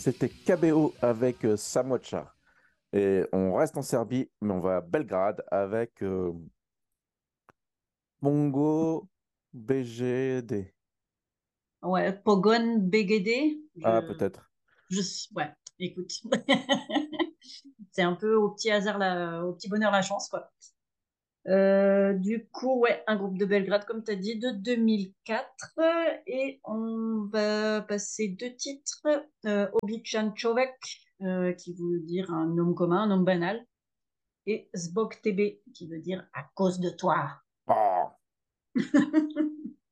C'était KBO avec Samocha. Et on reste en Serbie, mais on va à Belgrade avec Mongo BGD. Ouais, Pogon BGD, Ah, peut-être. ouais, écoute, c'est un peu au petit hasard, au petit bonheur la chance, quoi. Du coup, ouais, un groupe de Belgrade, comme tu as dit, de 2004. Et on va passer deux titres. Običan Čovek, qui veut dire un homme commun, un homme banal. Et Zbog tebe, qui veut dire à cause de toi. Ah,